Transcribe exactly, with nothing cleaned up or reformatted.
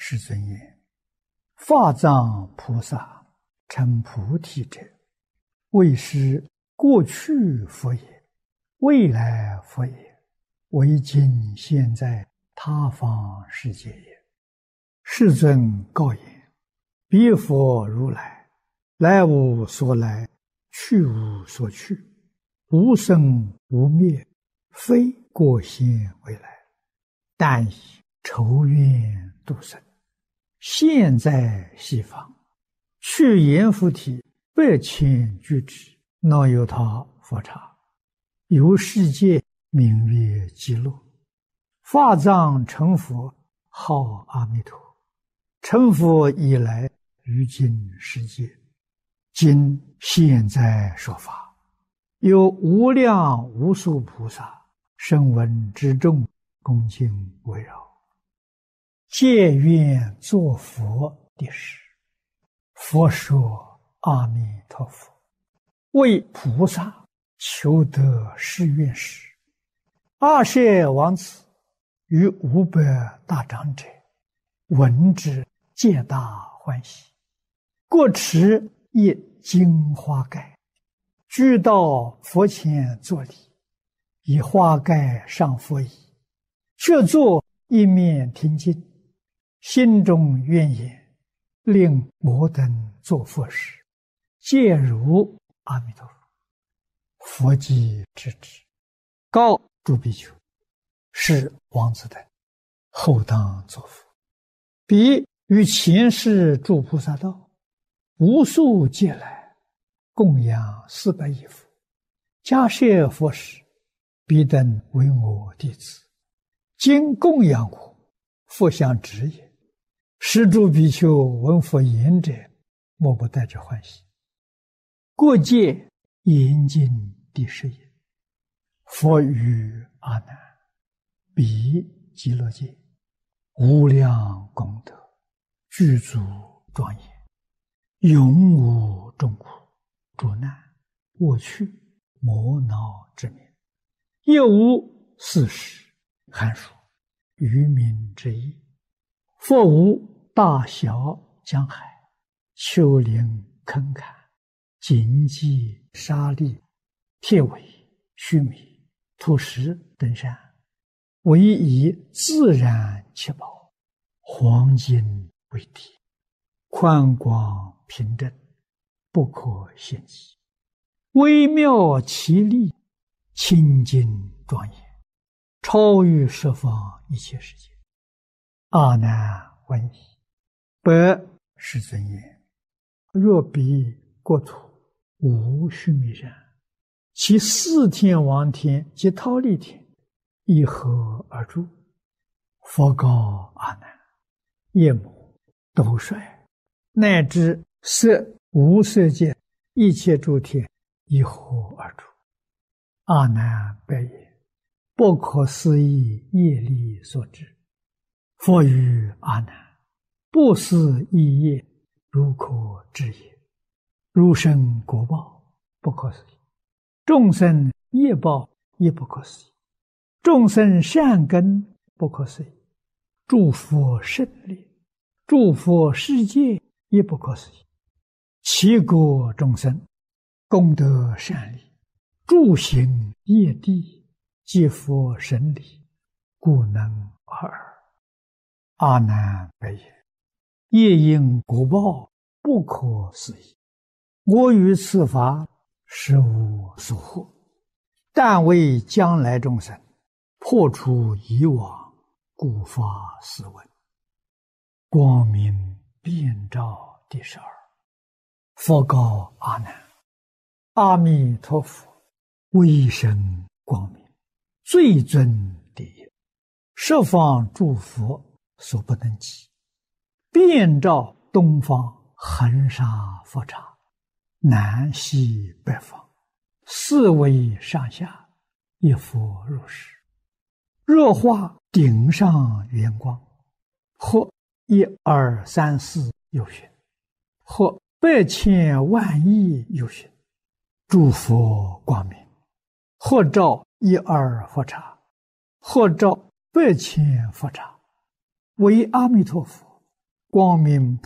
世尊言：法藏菩萨成菩提者，为是过去佛也，未来佛也，为今现在他方世界也。世尊告言：彼佛如来，来无所来，去无所去，无生无灭，非过现未来，但以筹愿度生。现在西方，去阎浮提百千俱胝，那由他佛刹，由世界名曰极乐。法藏成佛，号阿弥陀。成佛以来，于今世界，今现在说法，有无量无数菩萨声闻之众，恭敬围绕，皆愿作佛的事。佛说：阿弥陀佛，为菩萨求得誓愿时，阿舍王子与五百大长者闻之，皆大欢喜，各持一金花盖，俱到佛前作礼，以花盖上佛椅，却坐一面听经，心中愿言：令我等作佛时，皆如阿弥陀佛。佛即知之，告诸比丘：是王子等后当作佛。彼于前世诸菩萨道，无数劫来，供养四百亿佛，迦叶佛时，彼等为我弟子，今供养我，佛相知也。是诸比丘闻佛言者，莫不带着欢喜。过界严禁第十也。佛语阿难：彼极乐界无量功德，具足庄严，永无众苦、诸难、恶趣、魔恼之名，也无四时、寒暑、愚民之意。佛无大小江海、丘陵坑坎、荆棘沙砾、铁苇须弥、土石等山，唯以自然七宝、黄金为体，宽广平正，不可限计，微妙奇丽，清净庄严，超于十方一切世界。阿难闻已，白世尊言：若彼国土无须弥山，其四天王天及忉利天以何而住？佛告阿难：夜幕、斗率，乃至色无色界一切诸天以何而住？阿难白言：不可思议业力所致。佛语阿难：不思议业，如可知也。如生果报，不可思议；众生业报，也不可思议；众生善根，不可思议；诸佛胜利，诸佛世界，也不可思议。其国众生功德善利，诸行业地，皆佛神力，故能尔。阿难白言：业因果报，不可思议。我于此法实无所获，但为将来众生破除以往，故发斯文。光明遍照第十二。佛告阿难：阿弥陀佛威神光明，最尊第一，十方诸佛所不能及，遍照东方恒沙佛刹，南西北方，四维上下，一佛如是。若化顶上圆光，或一二三四有寻，或百千万亿有寻，诸佛光明，或照一二佛刹，或照百千佛刹，为阿弥陀佛光明